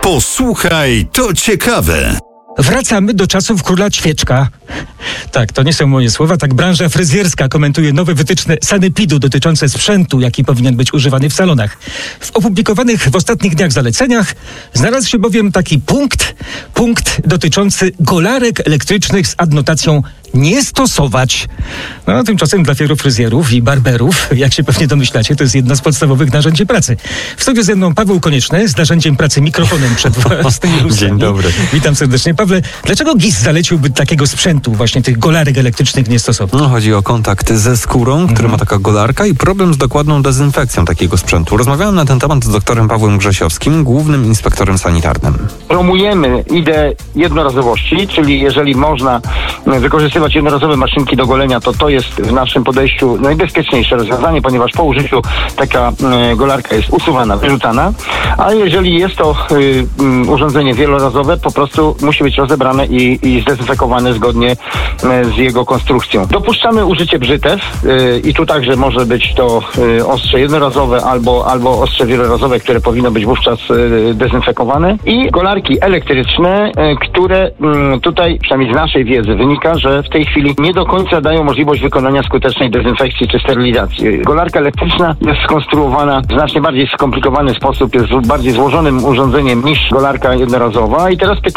Posłuchaj, to ciekawe. Wracamy do czasów króla Ćwieczka. Tak, to nie są moje słowa, tak branża fryzjerska komentuje nowe wytyczne sanepidu dotyczące sprzętu, jaki powinien być używany w salonach. W opublikowanych w ostatnich dniach zaleceniach znalazł się bowiem taki punkt dotyczący golarek elektrycznych z adnotacją nie stosować. No, tymczasem dla wielu fryzjerów i barberów, jak się pewnie domyślacie, to jest jedno z podstawowych narzędzi pracy. W studiu ze mną Paweł Konieczny z narzędziem pracy mikrofonem przed własnymi lustrami. Dzień dobry. Witam serdecznie. Pawle, dlaczego GIS zaleciłby takiego sprzętu, właśnie tych golarek elektrycznych nie stosować? No, chodzi o kontakt ze skórą, który ma taka golarka i problem z dokładną dezynfekcją takiego sprzętu. Rozmawiałem na ten temat z doktorem Pawłem Grzesiowskim, głównym inspektorem sanitarnym. Promujemy ideę jednorazowości, czyli jeżeli można wykorzystywać jednorazowe maszynki do golenia, to jest w naszym podejściu najbezpieczniejsze rozwiązanie, ponieważ po użyciu taka golarka jest usuwana, wyrzucana, a jeżeli jest to urządzenie wielorazowe, po prostu musi być rozebrane i zdezynfekowane zgodnie z jego konstrukcją. Dopuszczamy użycie brzytew i tu także może być to ostrze jednorazowe albo ostrze wielorazowe, które powinno być wówczas dezynfekowane, i golarki elektryczne, które tutaj, przynajmniej z naszej wiedzy wynika, że w tej chwili nie do końca dają możliwość wykonania skutecznej dezynfekcji czy sterylizacji. Golarka elektryczna jest skonstruowana w znacznie bardziej skomplikowany sposób, jest bardziej złożonym urządzeniem niż golarka jednorazowa i teraz